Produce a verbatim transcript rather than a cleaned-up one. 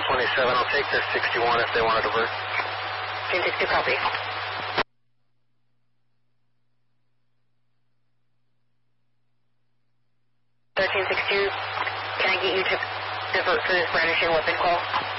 twenty-seven, I'll take their sixty-one if they want to divert. ten sixty-two, copy. thirteen sixty-two, can I get you to divert for this brandishing weapon call?